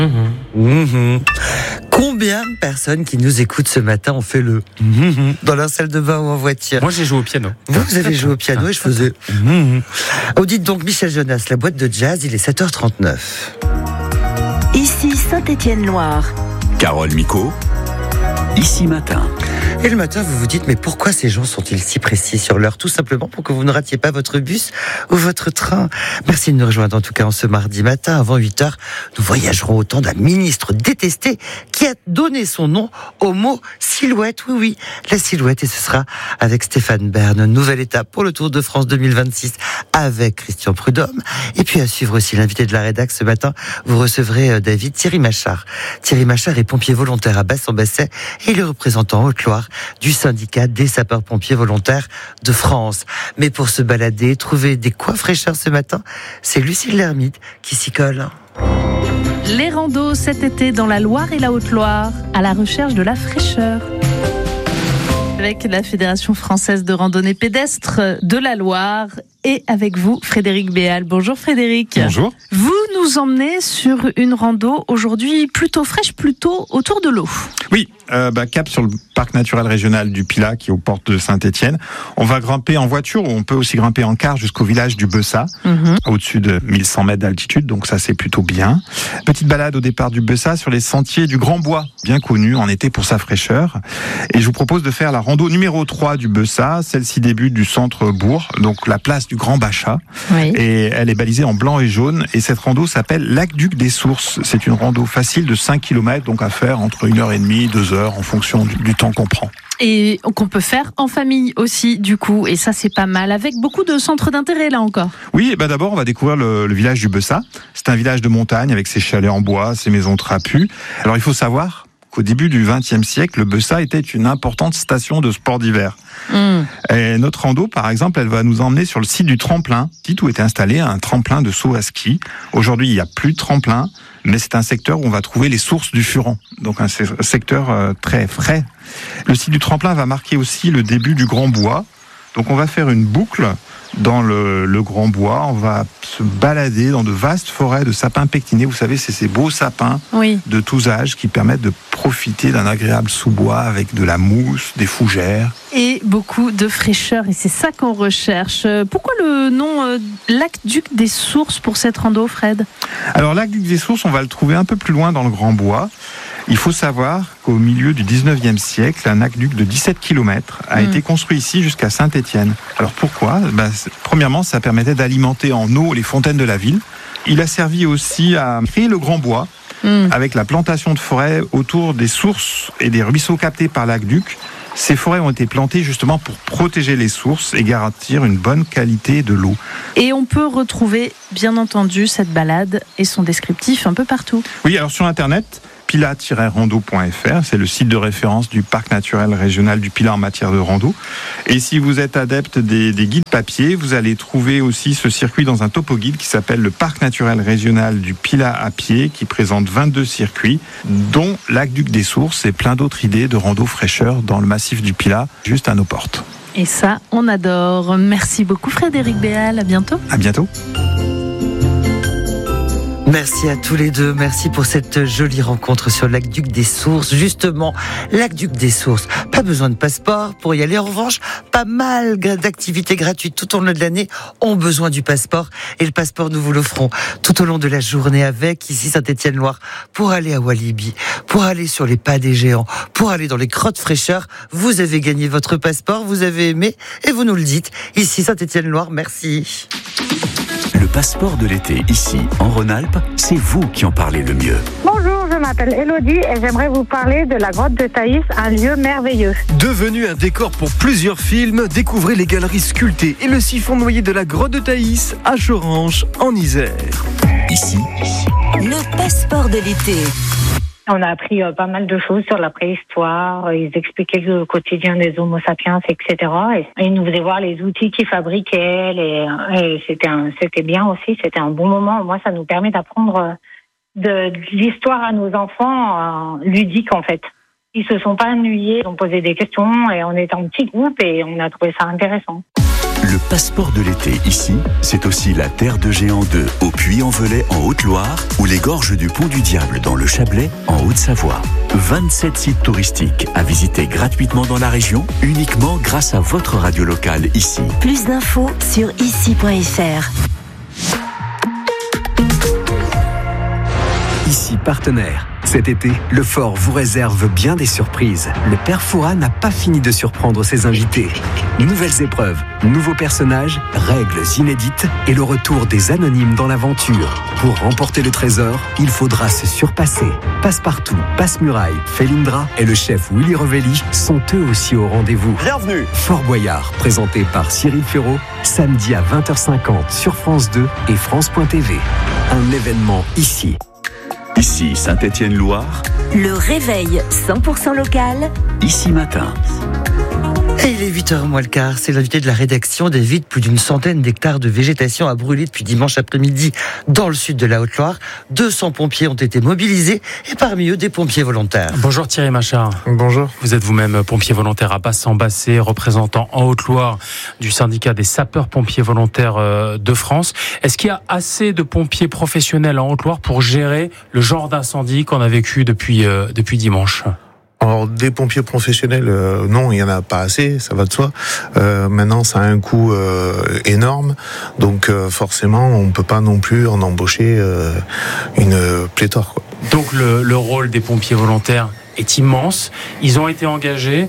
Combien de personnes qui nous écoutent ce matin ont fait le dans leur salle de bain ou en voiture? Moi, j'ai joué au piano. Vous avez joué au piano et je faisais Oh, dites donc, Michel Jonas, la boîte de jazz, il est 7h39. Ici Saint-Étienne-Loire. Carole Micot, Ici Matin. Et le matin, vous vous dites, mais pourquoi ces gens sont-ils si précis sur l'heure? Tout simplement pour que vous ne ratiez pas votre bus ou votre train. Merci de nous rejoindre en tout cas en ce mardi matin. Avant 8h, nous voyagerons au temps d'un ministre détesté qui a donné son nom au mot silhouette. Oui, la silhouette. Et ce sera avec Stéphane Bern. Nouvelle étape pour le Tour de France 2026 avec Christian Prudhomme. Et puis à suivre aussi l'invité de la rédac ce matin, vous recevrez David Thierry Machard. Thierry Machard est pompier volontaire à Basse-en-Basset et il est représentant en Haute-Loire du syndicat des sapeurs-pompiers volontaires de France. Mais pour se balader, trouver des coins fraîcheurs ce matin, c'est Lucille Lermite qui s'y colle. Les randos cet été dans la Loire et la Haute-Loire, à la recherche de la fraîcheur. Avec la Fédération française de randonnée pédestre de la Loire et avec vous, Frédéric Béal. Bonjour Frédéric. Bonjour. Vous nous emmenez sur une rando aujourd'hui plutôt fraîche, plutôt autour de l'eau. Oui, cap sur le parc naturel régional du Pilat qui est aux portes de Saint-Étienne. On va grimper en voiture ou on peut aussi grimper en car jusqu'au village du Bessat, au-dessus de 1100 mètres d'altitude, donc ça c'est plutôt bien. Petite balade au départ du Bessat sur les sentiers du Grand Bois, bien connu en été pour sa fraîcheur. Et je vous propose de faire la rando numéro 3 du Bessat. Celle-ci débute du centre-bourg, donc la place du Grand Bachat. Oui. Et elle est balisée en blanc et jaune. Et cette rando s'appelle Lac-Duc des Sources. C'est une rando facile de 5 km, donc à faire entre 1h30 et 2 heures en fonction du temps qu'on prend. Et qu'on peut faire en famille aussi, du coup. Et ça, c'est pas mal. Avec beaucoup de centres d'intérêt, là encore. Oui, d'abord, on va découvrir le village du Bessat. C'est un village de montagne avec ses chalets en bois, ses maisons trapues. Alors, il faut savoir qu'au début du XXe siècle, le Bessat était une importante station de sport d'hiver. Et notre rando, par exemple, elle va nous emmener sur le site du tremplin, où était installé un tremplin de saut à ski. Aujourd'hui, il n'y a plus de tremplin, mais c'est un secteur où on va trouver les sources du Furon. Donc un secteur très frais. Le site du tremplin va marquer aussi le début du Grand Bois. Donc on va faire une boucle dans le Grand Bois, on va se balader dans de vastes forêts de sapins pectinés. Vous savez, c'est ces beaux sapins de tous âges qui permettent de profiter d'un agréable sous-bois avec de la mousse, des fougères. Et beaucoup de fraîcheur, et c'est ça qu'on recherche. Pourquoi le nom Lac-Duc des Sources pour cette rando, Fred? Alors, Lac-Duc des Sources, on va le trouver un peu plus loin dans le Grand Bois. Il faut savoir qu'au milieu du 19e siècle, un aqueduc de 17 km a été construit ici jusqu'à Saint-Étienne. Alors pourquoi ? Premièrement, ça permettait d'alimenter en eau les fontaines de la ville. Il a servi aussi à créer le Grand Bois, avec la plantation de forêts autour des sources et des ruisseaux captés par l'aqueduc. Ces forêts ont été plantées justement pour protéger les sources et garantir une bonne qualité de l'eau. Et on peut retrouver, bien entendu, cette balade et son descriptif un peu partout. Oui, alors sur Internet, pilat-rando.fr, c'est le site de référence du parc naturel régional du Pilat en matière de rando. Et si vous êtes adepte des guides papier, vous allez trouver aussi ce circuit dans un topo-guide qui s'appelle le parc naturel régional du Pilat à pied, qui présente 22 circuits, dont Lac-Duc des Sources et plein d'autres idées de rando fraîcheur dans le massif du Pilat, juste à nos portes. Et ça, on adore. Merci beaucoup Frédéric Béal, à bientôt. À bientôt. Merci à tous les deux, merci pour cette jolie rencontre sur le Lac-Duc des Sources. Justement, Lac-Duc des Sources, pas besoin de passeport pour y aller. En revanche, pas mal d'activités gratuites tout au long de l'année ont besoin du passeport. Et le passeport, nous vous l'offrons tout au long de la journée avec, ici Saint-Étienne-Loire, pour aller à Walibi, pour aller sur les pas des géants, pour aller dans les grottes fraîcheurs. Vous avez gagné votre passeport, vous avez aimé et vous nous le dites. Ici Saint-Étienne-Loire, merci. Le passeport de l'été, ici, en Rhône-Alpes, c'est vous qui en parlez le mieux. Bonjour, je m'appelle Elodie et j'aimerais vous parler de la grotte de Thaïs, un lieu merveilleux. Devenu un décor pour plusieurs films, découvrez les galeries sculptées et le siphon noyer de la grotte de Thaïs à Choranche, en Isère. Ici, le passeport de l'été. On a appris pas mal de choses sur la préhistoire. Ils expliquaient le quotidien des Homo sapiens, etc. Et ils nous faisaient voir les outils qu'ils fabriquaient. Et c'était bien aussi. C'était un bon moment. Moi, ça nous permet d'apprendre de l'histoire à nos enfants ludique, en fait. Ils se sont pas ennuyés. Ils ont posé des questions et on était en petit groupe et on a trouvé ça intéressant. le passeport de l'été ici, c'est aussi la Terre de Géant 2 au Puy-en-Velay en Haute-Loire ou les gorges du Pont du Diable dans le Chablais en Haute-Savoie. 27 sites touristiques à visiter gratuitement dans la région, uniquement grâce à votre radio locale ici. Plus d'infos sur ici.fr. Ici partenaire. Cet été, le Fort vous réserve bien des surprises. Le Père Fouras n'a pas fini de surprendre ses invités. Nouvelles épreuves, nouveaux personnages, règles inédites et le retour des anonymes dans l'aventure. Pour remporter le trésor, il faudra se surpasser. Passepartout, Passe-Muraille, Felindra et le chef Willy Revelli sont eux aussi au rendez-vous. Bienvenue. Fort Boyard, présenté par Cyril Ferraud, samedi à 20h50 sur France 2 et France.tv. Un événement ici. Ici Saint-Étienne-Loire, Le réveil 100% local. ici matin. Et il est 8h moins le quart, c'est l'invité de la rédaction d'évite plus d'une centaine d'hectares de végétation à brûler depuis dimanche après-midi dans le sud de la Haute-Loire. 200 pompiers ont été mobilisés et parmi eux des pompiers volontaires. Bonjour Thierry Machard. Bonjour. Vous êtes vous-même pompier volontaire à Basse-en-Bassée, représentant en Haute-Loire du syndicat des sapeurs-pompiers volontaires de France. Est-ce qu'il y a assez de pompiers professionnels en Haute-Loire pour gérer le genre d'incendie qu'on a vécu depuis dimanche ? Alors, des pompiers professionnels, non, il y en a pas assez, ça va de soi. Maintenant, ça a un coût énorme, donc forcément, on peut pas non plus en embaucher une pléthore, quoi. Donc le rôle des pompiers volontaires est immense. Ils ont été engagés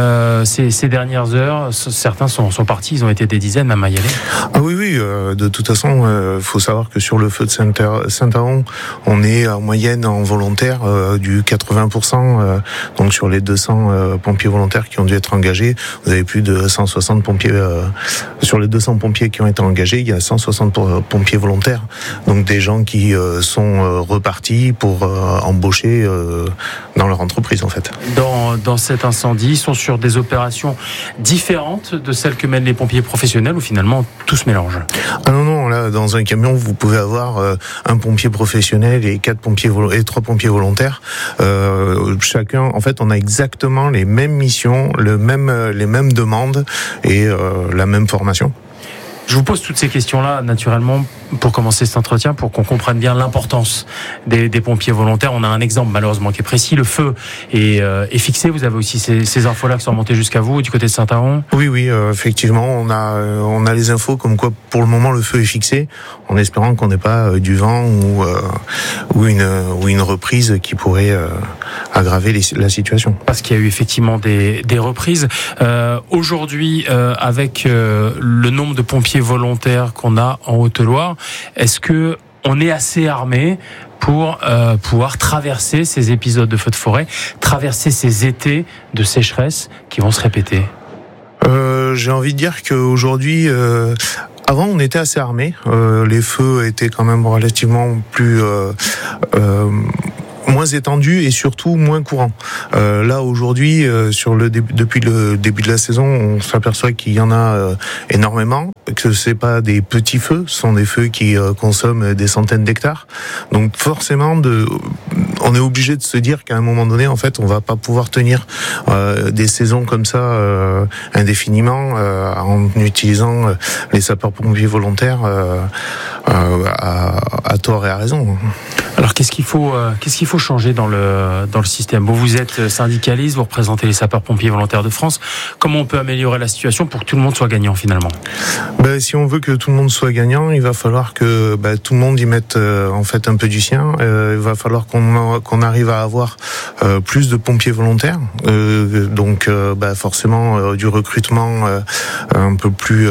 ces dernières heures. Certains sont partis. Ils ont été des dizaines même à y aller. Ah oui, de toute façon, faut savoir que sur le feu de Saint-Aon, on est en moyenne en volontaire du 80%. Donc sur les 200 pompiers volontaires qui ont dû être engagés, vous avez plus de 160 pompiers. Sur les 200 pompiers qui ont été engagés, il y a 160 pompiers volontaires. Donc des gens qui sont repartis pour embaucher dans leur entreprise en fait. Dans cet incendie, ils sont sur des opérations différentes de celles que mènent les pompiers professionnels ou finalement tout se mélange? Ah non, là dans un camion vous pouvez avoir un pompier professionnel et 3 pompiers volontaires. Chacun, en fait, on a exactement les mêmes missions, les mêmes demandes et la même formation. Je vous pose toutes ces questions-là, naturellement, pour commencer cet entretien, pour qu'on comprenne bien l'importance des pompiers volontaires. On a un exemple, malheureusement, qui est précis. Le feu est fixé. Vous avez aussi ces infos-là qui sont remontées jusqu'à vous, du côté de Saint-Aon? Oui, effectivement. On a les infos comme quoi, pour le moment, le feu est fixé, en espérant qu'on n'ait pas du vent ou une reprise qui pourrait aggraver la situation. Parce qu'il y a eu effectivement des reprises. Aujourd'hui, avec le nombre de pompiers volontaires qu'on a en Haute-Loire, est-ce que on est assez armé pour pouvoir traverser ces épisodes de feux de forêt, traverser ces étés de sécheresse qui vont se répéter? J'ai envie de dire qu'aujourd'hui, avant on était assez armés. Les feux étaient quand même relativement plus moins étendu et surtout moins courant. Là aujourd'hui, depuis le début de la saison, on s'aperçoit qu'il y en a énormément, que c'est pas des petits feux, ce sont des feux qui consomment des centaines d'hectares. Donc forcément, on est obligé de se dire qu'à un moment donné, en fait, on va pas pouvoir tenir des saisons comme ça indéfiniment en utilisant les sapeurs-pompiers volontaires à tort et à raison. Alors qu'est-ce qu'il faut changer dans le système? Vous êtes syndicaliste, vous représentez les sapeurs-pompiers volontaires de France. Comment on peut améliorer la situation pour que tout le monde soit gagnant finalement? Si on veut que tout le monde soit gagnant, il va falloir que tout le monde y mette en fait un peu du sien. Il va falloir qu'on arrive à avoir plus de pompiers volontaires. Donc forcément du recrutement un peu plus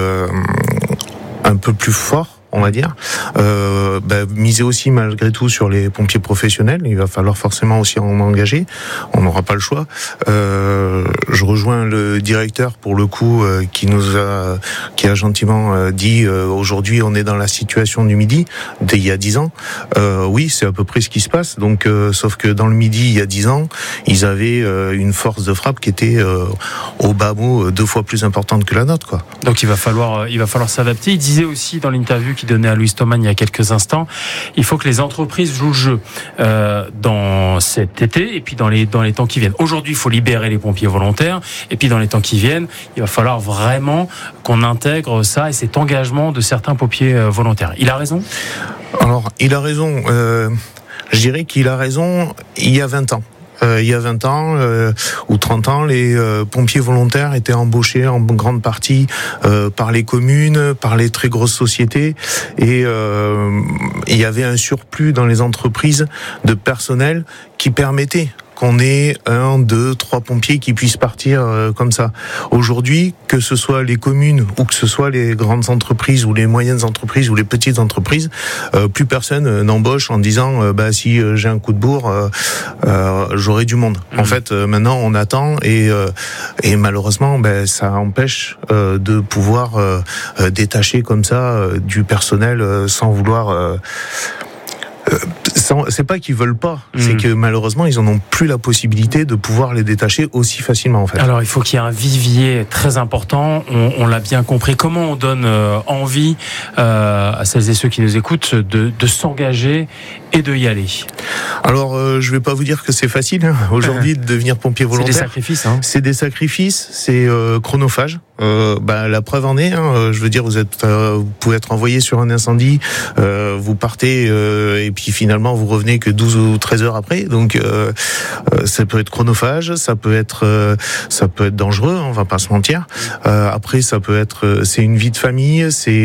fort, on va dire. Miser aussi malgré tout sur les pompiers professionnels. Il va falloir forcément aussi en engager. On n'aura pas le choix. Je rejoins le directeur pour le coup qui a gentiment dit aujourd'hui on est dans la situation du Midi d'il y a 10 ans. Oui, c'est à peu près ce qui se passe. Donc sauf que dans le Midi il y a 10 ans, ils avaient une force de frappe qui était au bas mot 2 fois plus importante que la nôtre, quoi. Donc il va falloir s'adapter. Il disait aussi dans l'interview qu'il donnait à Louis Thoman il y a quelques instants. Il faut que les entreprises jouent le jeu dans cet été et puis dans les temps qui viennent. Aujourd'hui, il faut libérer les pompiers volontaires et puis dans les temps qui viennent, il va falloir vraiment qu'on intègre ça et cet engagement de certains pompiers volontaires. Il a raison ? Alors, il a raison. Je dirais qu'il a raison il y a 20 ans. Il y a 20 ans ou 30 ans, les pompiers volontaires étaient embauchés en grande partie par les communes, par les très grosses sociétés, et il y avait un surplus dans les entreprises de personnel qui permettait qu'on ait 1, 2, 3 pompiers qui puissent partir comme ça. Aujourd'hui, que ce soit les communes ou que ce soit les grandes entreprises ou les moyennes entreprises ou les petites entreprises, plus personne n'embauche en disant si j'ai un coup de bourre, j'aurai du monde. En fait, maintenant on attend et malheureusement ça empêche de pouvoir détacher comme ça du personnel sans vouloir. C'est pas qu'ils veulent pas, c'est que malheureusement ils en ont plus la possibilité de pouvoir les détacher aussi facilement en fait. Alors il faut qu'il y ait un vivier très important, on l'a bien compris. Comment on donne envie à celles et ceux qui nous écoutent de s'engager et de y aller? Alors je vais pas vous dire que c'est facile aujourd'hui de devenir pompier volontaire. C'est des sacrifices. C'est des sacrifices, c'est chronophage. La preuve en est. Je veux dire, vous pouvez être envoyé sur un incendie, vous partez et puis finalement vous revenez que 12 ou 13 heures après. Donc ça peut être chronophage, ça peut être dangereux. On va pas se mentir. Après, ça peut être, c'est une vie de famille, c'est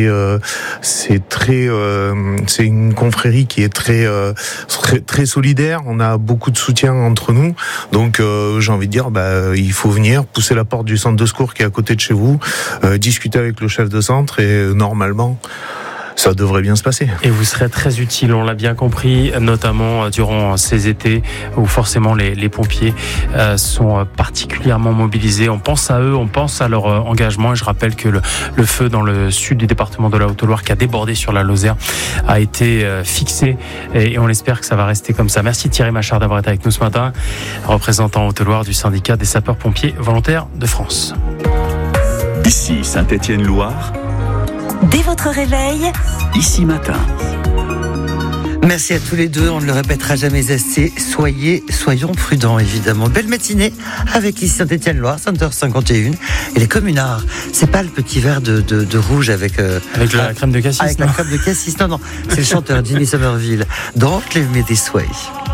une confrérie qui est très très solidaire. On a beaucoup de soutien entre nous. Donc j'ai envie de dire, il faut venir pousser la porte du centre de secours qui est à côté de chez vous. Discuter avec le chef de centre et normalement ça devrait bien se passer. Et vous serez très utile, on l'a bien compris, notamment durant ces étés où forcément les pompiers sont particulièrement mobilisés. On pense à eux, on pense à leur engagement. Et je rappelle que le feu dans le sud du département de la Haute-Loire qui a débordé sur la Lozère a été fixé et on espère que ça va rester comme ça. Merci Thierry Machard d'avoir été avec nous ce matin, représentant Haute-Loire du syndicat des sapeurs-pompiers volontaires de France. Ici Saint-Étienne-Loire. Dès votre réveil, Ici Matin. Merci à tous les deux, on ne le répétera jamais assez. Soyons prudents, évidemment. Belle matinée avec ici Saint-Étienne-Loire, 5h51. Et les communards, c'est pas le petit verre de rouge avec la crème de cassis. Avec la crème de cassis, non, c'est le chanteur Jimmy Somerville. Donc, les Médés Sway.